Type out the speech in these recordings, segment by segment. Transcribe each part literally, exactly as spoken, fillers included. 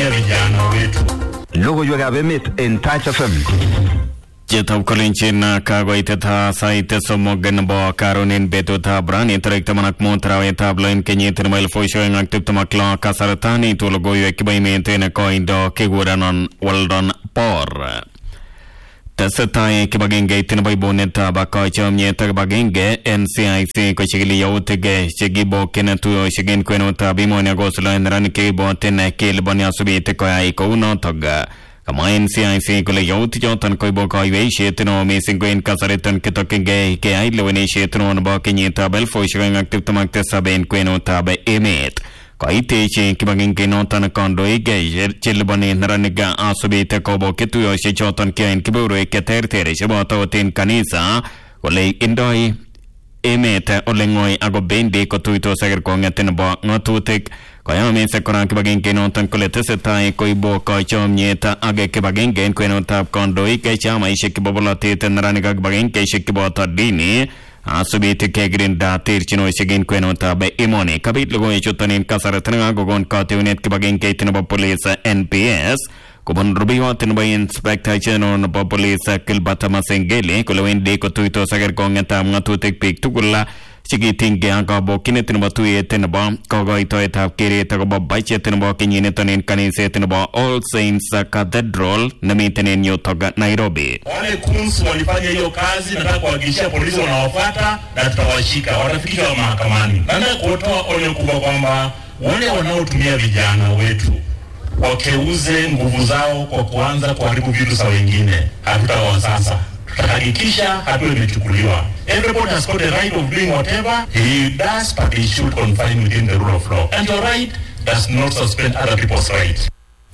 wanaotumia vijana wetu. Logoiwekab emet en Touch F M. Jetab kolenjin kagoiteta saite somok nebo karonin betutab rani tarik taman ak mut arawetab lo en kenyit nebo elifusiek oeng ak tiptem ak lo kasarta niitu logoiwek chebo emet en koindo kigurenon Weldon Por. Tesetai kibagengeit nebo ibunetab kochomyet ak kibagenge N C I C kochigili yautik chekibokin tuiyosiek en kwenutab emoni akosuldaen neranik cheibotin keliponi asubit koyai kounotok. Kama N C I C kole yautik choton koibu kaiweisiet neo mising ko en kasariton kitokyingei keyai lewenisiet neo nebo kenyitab elifusiek oeng ak tiptem ak tisab en kwenutab emet. Kaitechi kibagenge noton kandoik cheliponi neranik asubit koboki tuiyosiek choton kiyoen kebeberwek cheterter cheboto ot en kanisa kole indoi emet ole ng'oi ako bendi kotuitos ak kerkong'et nebo ng'atutik. Koyamis kora kibagenge noton kole tesetai koibu kochomyet ak kibagenge en kwenutab kandoik chamaisiek chebo bolotet neranik ak kibagengeisiek cheboto dini asubit kekirinda terchinosiek en kwenutab emoni. Kabit logoiwechuton en kasarta nekakokon kateunet kibagengeit nebo police N P S kobun rubeiwot nebo Inspector General nebo Police Gilbert Masengeli kole wendi kotuitos ak kerkong'etab ng'atutik biik tugul chekitinygei ak kabokyinet nebo tuyet nebo kokoitoetab keret akobo budget nebo kenyiniton en kaniset nebo All Saints Cathedral nemiten en yutok Nairobi. Wale kunsu walifanya hiyo kazi, nataka kuhakikishia polisi wanawafuata na tutawashika, watafikishwa mahakamani. Nataka kutoa onyo kubwa kwamba wale wanaotumia vijana wetu wakeuze nguvu zao kwa kuanza kuharibu vitu za wengine, hatutawa sasa. Tutahakikisha hatua imechukuliwa. Everybody has got the right of doing whatever he does, but he should confine within the rule of law. And your right does not suspend other people's right.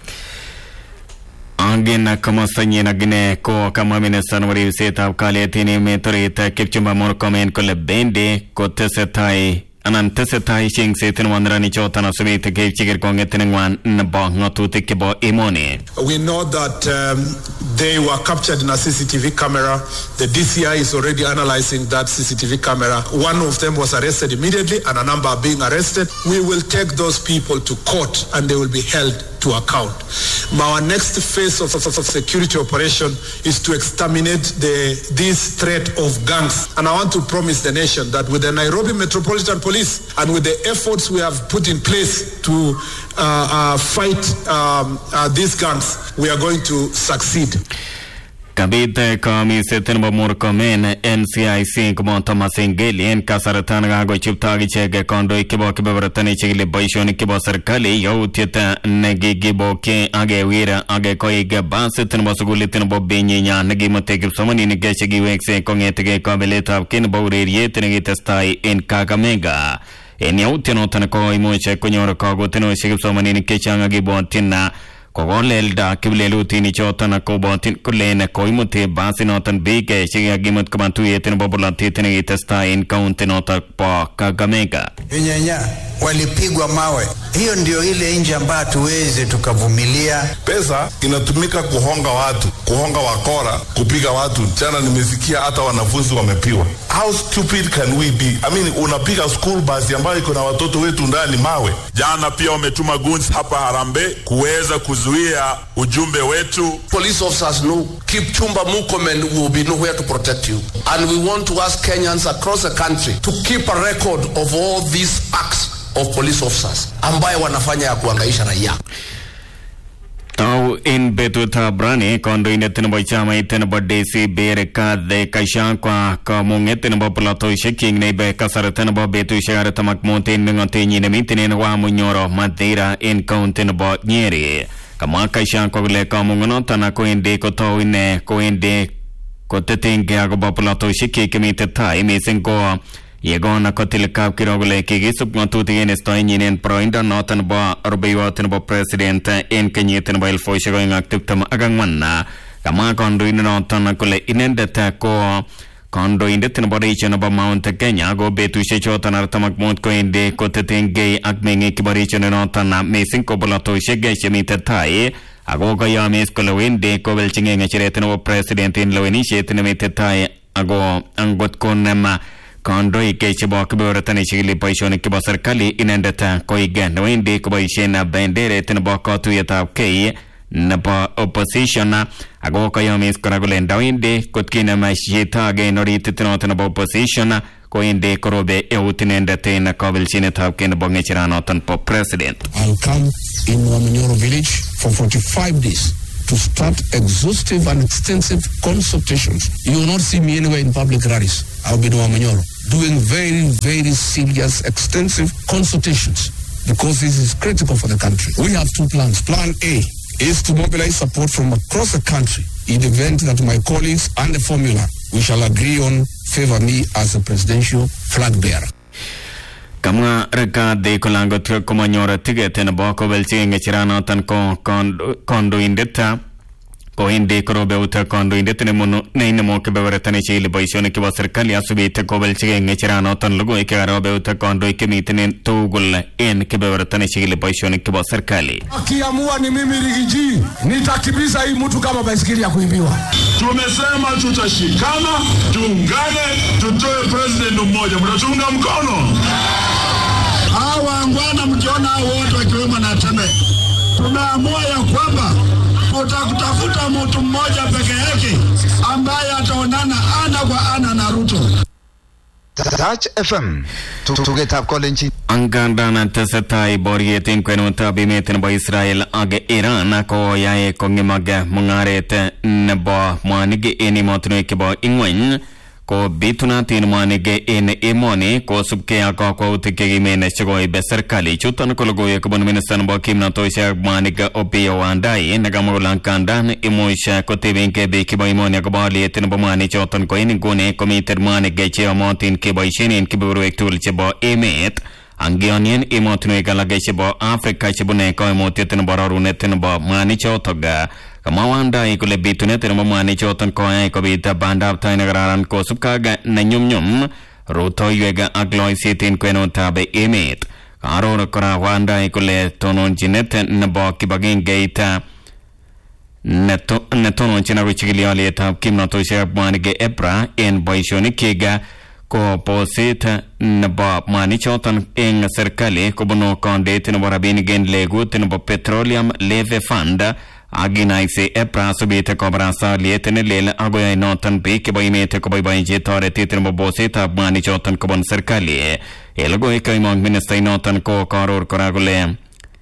Angin kama sanyin agine ko kama minister wa ribsetab kalyet en emet orit Kipchumba Murkomen kole bendi kotesetai anan tesetai chengset nebo neranik choton asubit keipchi kerkong'et neng'wan nebo ng'atutik chebo emoni. We know that um, they were captured in a C C T V camera. The D C I is already analyzing that C C T V camera. One of them was arrested immediately and a number are being arrested. We will take those people to court and they will be held to account. Our next phase of, of, of security operation is to exterminate the this threat of gangs. And I want to promise the nation that with the Nairobi Metropolitan Police and with the efforts we have put in place to uh, uh, fight um, uh, these gangs, we are going to succeed. Kabit kamiset nebo Murkomen N C I C koboto Masengeli en kasarta nekakochupto ichek kandoik chebo kebeberta nechikili boisionik chebo serikali yautiet nekikibokyi akewir ak koik basit nebo sukulit nebo Benyinya nekimute kipsomaninik chekiwekse kong'etegei kabeletab kei nebo ureriet nekitestai en Kakamega. En yautyonoton ko imuch konyor kakotinosiek kipsomaninik chechang akibwotyin kokolelda kiplelutini choton kobotin kolen koimuti basinoton biik chekakimut koba tuyet nebo bolotet nekitestai en kaunti noton bo Kakamega. Benyinya walipigwa mawe. Hiyo ndio ile nje ambayo tuweze tukavumilia. Pesa inatumika kuhonga watu, kuhonga wakora, kupiga watu. Jana nimesikia hata wanafunzi wamepiwa. How stupid can we be? I mean, unapiga school bus ambayo iko na watoto wetu ndani mawe. Jana pia wametuma guns hapa Harambee kuweza kuzuia ujumbe wetu. Police officers know Kipchumba Murkomen will be nowhere to protect you. And we want to ask Kenyans across the country to keep a record of all these acts of police officers ambaye wanafanya ya kuangaisha raia. Tau in betutab rani kandoindet nebo chamait nebo D C Rigathi Gachagua kamung'et nebo polatoisiek neibe kasarta nebo betusiek artam ak mut en meng'otenyin nemiten en Wamunyoro Mathira en kaunti nebo Nyeri. Kamwa Gachagua kole kamung'onoton kowendi kotou ine kowendi kotetengei akobo polatoisiek chemiten tai mising ko yekona kotil kapkirok kole kikisub ng'atutik en istoenyin en boroindo noton nebo rubeiwot nebo president en kenyit nebo elifusiek oeng ak tiptem ak ang'wan. Kamwa kandoindet noton kole inendet ko kandoindet nebo region nebo Mount Kenya ko betusiek choton artam ak mut kowendi kotetengei ak meng'ik chebo region noton mising ko polatoisiek chemiten tai ako kayamis kole wendi kobelchingei ng'echeret nebo president en lewenisiet nemiten tai ako angot konem kandoik chebo kebebertan chekile boisionik chebo serikali inendet koigen wendi koboisien benderet nebo katuiyetab kei nebo opposition ako kayomis kora kole ndawendi kotkinem chito age en oritit noton nebo opposition koende korobe eut inendet en kabelchinetab kei nebo ng'echiranoton po president. I'll come in Wamanyoro village for forty-five days to start exhaustive and extensive consultations. You will not see me anywhere in public rallies. I'll be in Wamanyoro doing very, very serious, extensive consultations because this is critical for the country. We have two plans. Plan A is to mobilize support from across the country in the event that my colleagues and the formula we shall agree on favor me as a presidential flag bearer. Kamwa rekade kolango tro komanyora tiget nebo kobelchi ng'echiranoton ko kandoindet ko inde korobe uta kandoindet ne inemo kebebertan chekile boisionik chebo serikali asubite kobelchi ng'echiranoton logoi kerobe uta kandoik chemiten tugul en kebebertan chekile boisionik chebo serikali. Akiamua ni mimi Rigiji nitakimbiza hii mtu kama baisikeli ya kuimbiwa. Tumesema tutashikana, tuungane, tutoe president mmoja. Mnatunga mkono? Hawa angwana mkiona wote wakiwemo na Teme. Tumeamua ya kwamba tutakutafuta mtu mmoja peke yake ambaye ataonana ana kwa ana na Ruto. Touch F M tugetab kolenjin angandan tesetai boryetin kwenutab emet nebo Israel ak Iran ko yae kong'emag mung'aret nebo mwanik en emotinwek chebo ing'weny ko bitunatin mwanik en emoni kosubkei ak kakwautik chekimen chekoibe serikali. Chuton ko logoiwek kobun minista nebo kimnatosiek mwanik Opiyo Wandayi nekamwa kole angandan imuch kotebenkei biik chebo emoni akobo aliet nebo mwanik choton ko en inguni komiten mwanik cheyomotin keboisien en kebeberwek tugul chebo emet angionien emotinwek alak chebo Afrika chebune koimutiet nebo rorunet nebo mwanik chotok. Kamwa Wandayi kole bitunet nebo mwanik choton koyai kobit bandab tai nekararan kosubkei nenyumnyum rutoiwek ak loiset en kwenutab emet. Kaaror kora Wandayi kole tononchinet nebo kibagengeit netononchin ak kochikili alyetab kimnatosiek mwanik EPRA en boisionikchik ko boset nebo mwanik choton en serikali kobunu kondeet nebo rabinik en legut nebo Petroleum Levy Fund aginaisi EPRA subite kobarasa aliet nelel agoyai noton biik chebo emet koboiboenchi toretet nebo bosetab mwanik choton kobun serikali. Elogoi kaimong minister noton ko kaaror kora kole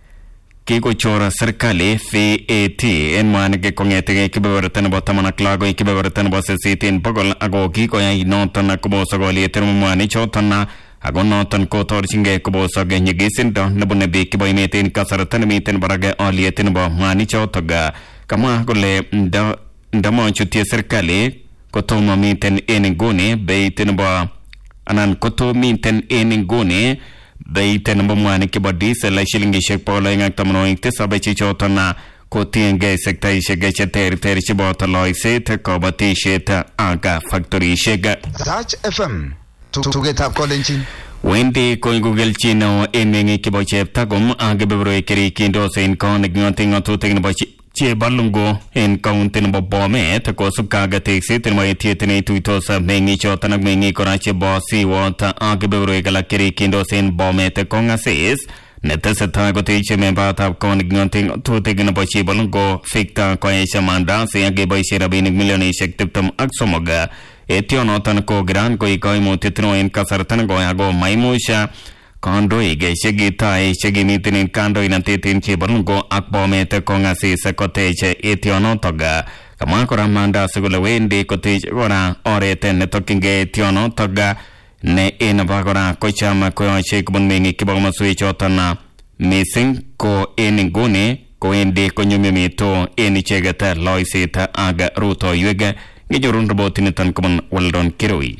kikochor serikali V A T en mwanik kong'etegei kebeberta nebo taman ak lo agoi kebeberta nebo sisit en bogol ako kikoyai noton kobosok aliet nebo mwanik choton ako noton kotorchingei kobosok nyigisindo nebune biik chebo emet en kasarta nemiten barak aliet nebo mwanik chotok. Kamwa kole ndamochutie serikali kotomo miten en inguni beit nebo anan kotomiten en inguni beit nebo mwanik chebo diesel shilingishek bogol oeng ak tamanwogik tisab chechoton kotiengei sektaishek cheterter cheboto loiset, kabatisiet ak faktorisiek. Touch F M tugetab kolenjin wendi koigu kelchin neo en meng'ik chebo Cheptagum ak kebeberwek cherikyindos en konik ng'ote ng'atutik nebo Chebalungu en kaunti nebo Bomet kosubkei ak tekset nebo etiet neituitos meng'ik choton ak meng'ik kora chebo Siwot ak kebeberwek alak cherikyindos en Bomet kong'asis netesetai koteche membatab konik ng'ote ng'atutik nebo Chebalungu Victor Koesha Mandasi ak keboisie rabinik milionisiek tiptem ak somok. Etionoton ko kiran koik koimutiet neo en kasarta nekoi ako maimuch kandoik chekitai chekimiten en kandoinatet en Chebalungu ak Bomet kong'asis kotech etionotok. Kamwa kora Mandasi kole wendi kotech kora oret netokyingei etionotok ne en abakora kocham koyoche kobun meng'ik chebo komoswek choton missing ko en inguni kowendi konyumnyumitu en icheket loiset ak rutoiwek. Ngijorun roboti nitan kubun Weldon Kirui.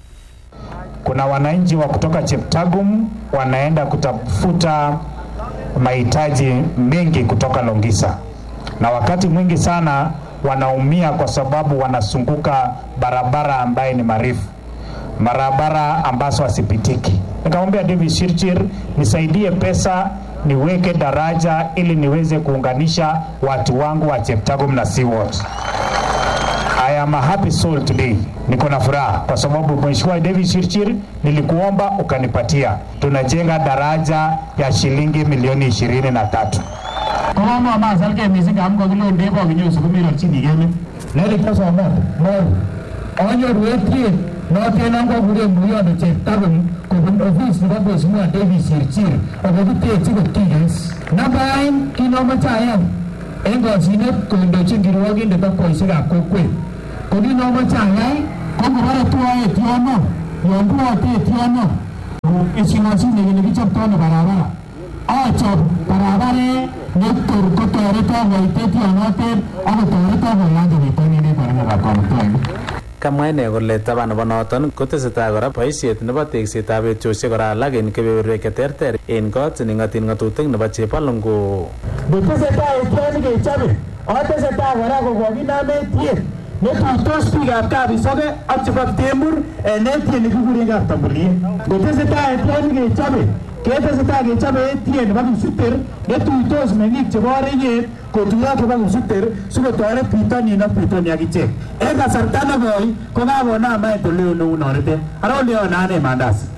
Kuna wananchi wa kutoka Cheptagum wanaenda kutafuta mahitaji mengi kutoka Longisa, na wakati mwingi sana wanaumia kwa sababu wanasunguka barabara ambaye ni marefu, barabara ambazo hasipitiki. Nikamwambia David Shirchir nisaidie pesa niweke daraja ili niweze kuunganisha watu wangu wa Cheptagum na Siwot. I am a happy soul today. Niko na furaha kwa sababu Mheshimiwa David Chirchir nilikuomba ukanipatia. Tunajenga daraja ya shilingi milioni ishirini na tatu. Kama mama salke mizika amko kilo ndeko kinyoso kumiro chini game. Lele kwa sababu mo onyo ruetie no tena ngo kule muyo no chetabu ko office ni kwa Mheshimiwa David Chirchir akabite chiko tiges. Namba nine kinoma chaya. Engo sinet ko ndo chingirwagi ndeta koisika kokwe. Kodi noma chaya kongo bara tuwa etiano. Yonduwa etiano. Isinasi ni ni kichaptano barabara. Achop barabara nektor kotoreto waiteti anoten ako toreto koyanjo bitoni ne barabara komtoen. Kamwa ine kole taban nebo noton kotesetai kora boisiet nebo teksetab betosiek kora alak en kebeberwek cheterter en kot nengotin ngatutik nebo Chepalungu. Kotesetai etioni kechobe otesetai kora kokokiname tiet netuitos biikab Kabisoke ak chebo Temur en etiet nekikuren Kaptambuliet. Kotesetai etioni kechobe ketesetai kechobe etiet nebo Kipsuter netuitos meng'ik chebo Orenyet kotuiyo chebo Kipsuter sikotoret bitonin ak bitonin ak ichek. En kasarta nekoi kokakonam maendeleo neu nonitet. Ara oleon ane mandasi.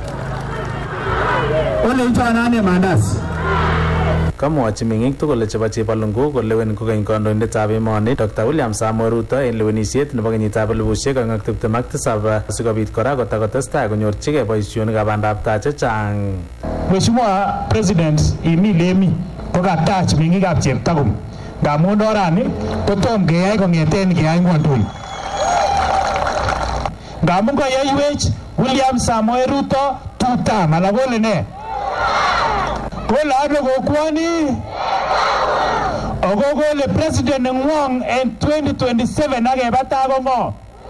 Olechon ane mandasi. Kamwachi meng'ik tugul chebo Chepalungu kolewen kokeny kandoindetab emoni Doctor William Samoei Ruto en lewenisiet nebo kenyitab elipusiek oeng ak tiptem ak tisab sikobit kora kotakotestai konyorchigei boisionikab bandab tai chechang. Mheshimiwa President imi lemi kokatach meng'ikab Cheptagum ngamun orani kotom keyai kong'eten keyai ng'wonduni. Ngamun koyaiwech William Samoei Ruto two-term ala kole ne? Kole abe kokwani Ogo kole President Ngwong en twenty twenty-seven akebata kongo.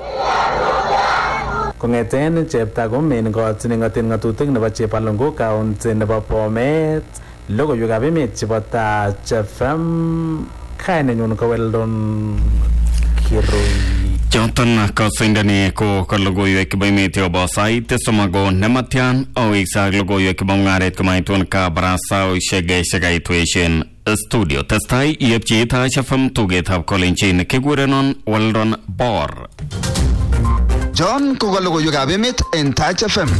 Kong'eten Cheptagum en kot nengotin ngatutik nebo Chepalungu county nebo Bomet, logoiwekab emet chebo Touch F M, kainenyun ko Weldon Kirui. Jonton kasindani ko logoiwek chebo emet yobo sait somago nematyan aweksa logoiwek chebo mung'aret komaitun ka barasaosiek chekaitweshen studio testai yepchi Touch F M tugetab kolenjin kikurenon Weldon Bor. John ko logoiwekab emet en Touch F M.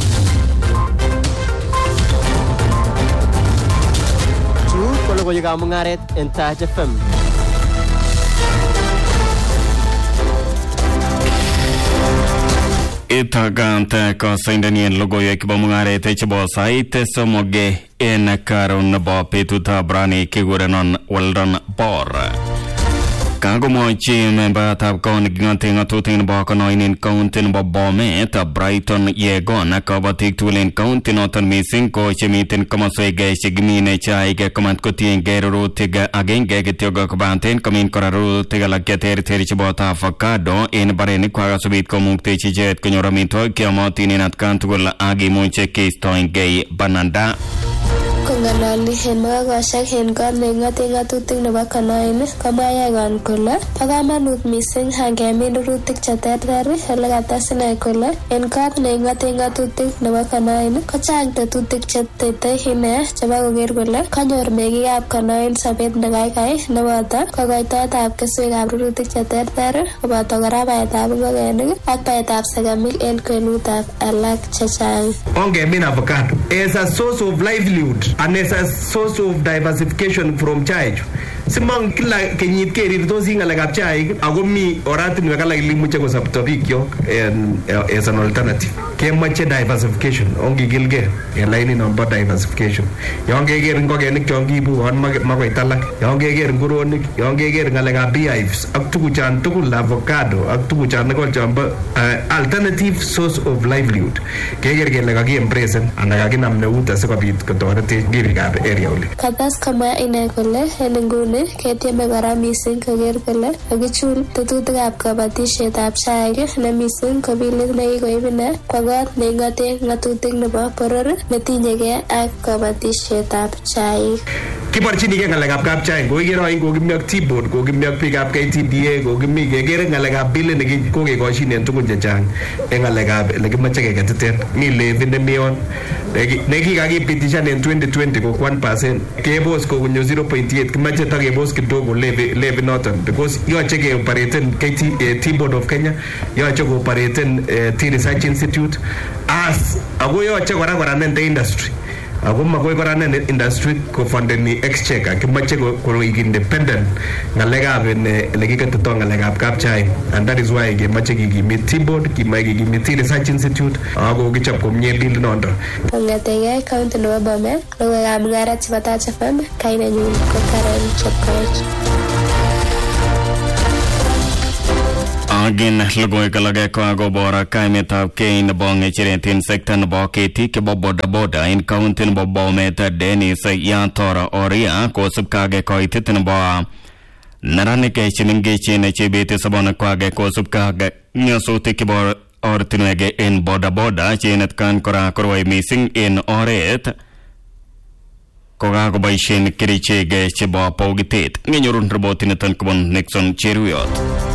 Chu ko logoiwekab mung'aret en Touch F M. Itagante kasindani logoiwek chebo mung'aret chebo sait somoge en karon nebo betutab rani kikurenon Weldon Bor. Kagomwochi membayatab kaunti king'oten ng'atutik nebo konoinen kaunti nebo Bomet Brighton Yegon kabatik tugul en kaunti noton missing ko chemiten komoswek chekimine chaik komat kotiengei rurutik agenge kityo kobaten komin kora rurutik alak cheterter cheboto avocado en mbarenikwak asikobit komuktechi icheket konyor amitwogik cheyomotin en atkan tugul ak imuche keistoengei bananda. Kongalali en makakosiek en kot nengoten ngatutik nebo Konoin komwa Yegon kole bo kamanut missing angemin rurutik cheterter ole kates ine kole en kot nengoten ngatutik nebo Konoin kochang tetutik chetetei ine chebo koker kole kanyor meng'ikab Konoin sobet nekaikai neboto kokoitoetab keswekab rurutik cheterter koboto kora baetab ngokenik ak baetab sekemik en kwenutab alak chechang. Ongemin avocado as a source of livelihood and as a source of diversification from chaik. Simang kila kenyit kerirtosi ng'alekab chaik ako mi oratinwek alak imuche kosopto bikyok as an alternative. Kemoche diversification, ongikilgei en lainit nombo diversification. Yon keker ngokenik chon kiibuon makoit alak, yon keker nguronik, yon keker ng'alekab beehives ak tuguchan tugul, avocado ak tuguchan ikol chombo alternative source of livelihood. Keker kele kakiembracen anan kakinam neut asikobit kotoretech birikab area oli. Kates komwa ine kole en nguni ketieme kora missing koker kole kakichul tetutikab kabatisietab chaik ne missing ko bilit nekikoib ine kwa kot neing'oten ng'atutik nebo boror netinyegei ak kabatisietab chaik. kiborchinigei ng'alekab kapchai kokikero ing kokimi ak T-board kokimi ak biikab K T D A kokimi kekere ng'alekab bilit nekikokekoshin en tugun chechang en ng'alekab lekimoche keketiten mi levy nemi yon nekikakipitishan en twenty twenty ko one percent kebos kokunyo zero point eight kimache takebos kidogo levy levy noton because yoche keopereten T-board of Kenya yoche koopereten T Research Institute as ako yoche kora koranen the industry ako makoi koranen industry kofundeni exchequer kimache koik independent ng'alekab lekiketito ng'alekab kapchai and that is why kimache kikimit T-board kimache kikimit T Research Institute ako kichop komie deal nondo kongetegei county nebo Bomet logoiwekab mung'aret chebo Touch F M kainenyun ko Karen Chepkoech. Agin logoiwek alage ko agobor kaimetab kei nebo ng'echeret en sekta nebo ketik chebo bodaboda en county nebo Bomet. Dennis Yator Oria kosubkei koitet nebo neranik chemengechen chebete sobonekwak kosubkei nyasutik chebo ortinwek en bodaboda chenet kan kora korwai missing en oret kokakoboisien kerichek chebo pokitet. Ngenyorun robotiniton kobun Nixon Cheruyot.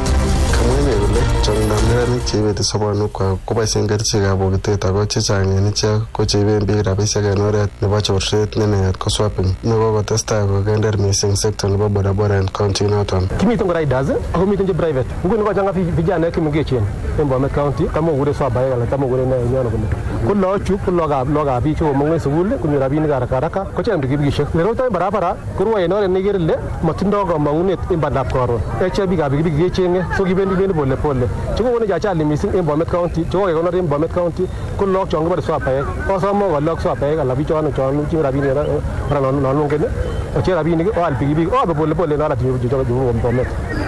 Chong'indab neranik cheibeti sobonukwak koboisien kerichekab pokitet ako chechang en ichek ko cheiben biik rabisiek en oret nebo chorset ne naat ko swapping nekokotestai kokender missing sekta nebo bodaboda en county noton. Kimiten ko riders ako miten che private. Nguni kochang'a vijana chemengechen en Bomet County kama ukure swabaek anan kama ukure ne nyono kole. Ko loochu ko lookab lookab biik chekomong'u en sukul konyor rabinik haraka haraka kocheng pikipikisiek. Lerotoi barabara korwoe en oret nekere ile motindoi komong'unet en bandab koron. Echek biikab pikipiki kecheng'e so kibendi bendi pole pole. Chekokonu chachali missing en Bomet County chekokekonor en Bomet County ko look chon kibore swabaek. Osome ko look swabaek ala bichon chon chinye rabinik ora non ngen ocheng rabinik oal pikipiki obe pole pole en oret chu Bomet.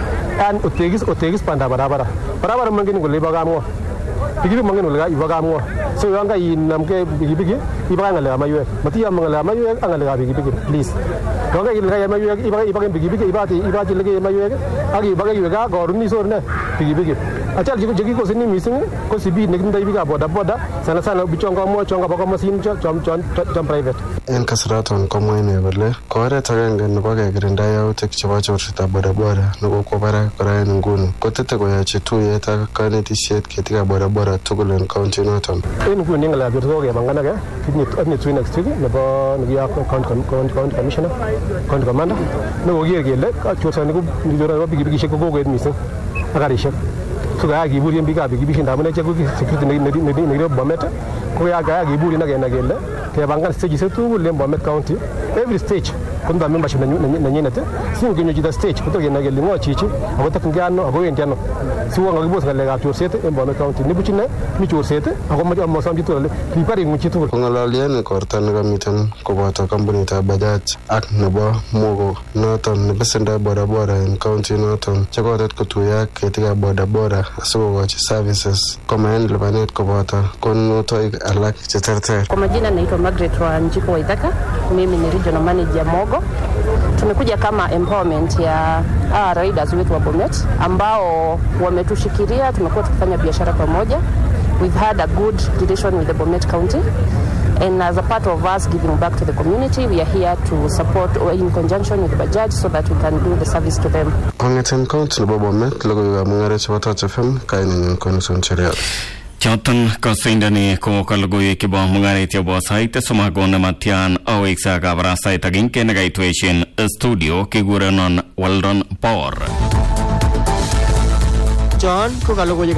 An otegis otegis bandab barabara. Barabara mengen kole ibo kamng'o. Pikipiki mengen kole ibo kamng'o. So yon kainamgei pikipiki ibo ng'alekab maiwek. Matiyam ng'alekab maiwek ak ng'alekab pikipiki please. Yon kainamgei maiwek ibo ibo pikipiki ibati ibati lege maiwek ak ibo iwe ka korun isor ne pikipiki. Achal chekikosini missing ko sibit nekitindoi biikab bodaboda sana sana bichon kamwa chon kabo komosin chon chon chon private. En kasaraton komwa ine kole ko oret agenge nebo kekirinda yautik chebo chorsetab bodaboda nekokwo barak kora en nguni kotete koyochi tuyet ak kanetisiet ketikab bodaboda tugul en county noton. En nguni ng'alekab chorset kokepanganage kitinye tui next week nebo nekiyo county commissioner county commander nekoker kele chorsani ko nebo pikipikisiek ko kokoet missing ak karisiek. So kaya kiburien biikab pikipiki ndamun echek ko security nekiribe Bomet ko kaya kiburien ak kenai kele kepangan stages tugul en Bomet County every stage kotindo membership nenyinet si ngenyo chito stage kotor kenai kele ng'o chichi ako tokyingei ano ako wendi ano si won kakibos ng'alekab chorset en Bomet County nibuch ine mi chorset ako mosom chitugul kipar ing'ung chitugul. Kong'ololi en ikorta nekamiten koboto kampunitab Bajaj ak nebo Mogo noton nebesendoi bodaboda en county noton chekotet kotuiyo ak ketikab bodaboda asikokochi services koma en lipanet koboto konunotoik alak cheterter. Kwa majina naitwa Margaret Wanjiku Waithaka, mimi ni regional manager Mogo. Tumekuja kama empowerment ya ah, riders wetu wa Bomet ambao wametushikilia, tumekuwa tukifanya biashara pamoja. We've had a good relation with the Bomet County. And as a part of us giving back to the community, we are here to support or in conjunction with Bajaj so that we can do the service to them. Kong'eten county nebo Bomet logoiwekab mung'aret chebo Touch F M kainenyun ko Nixon Cheruyot. Choton kasindani ko kalogoiwek chebo mung'aret chebo sait somokon matyan aweksa kabarasait agenge nekaitwesien studio kikurenon Waldon Power. John ko kalogoiwek